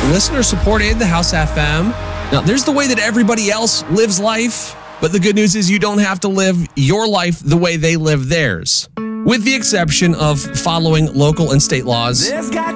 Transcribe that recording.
listener-supported, the House FM. Now, there's the way that everybody else lives life, but the good news is you don't have to live your life the way they live theirs, with the exception of following local and state laws.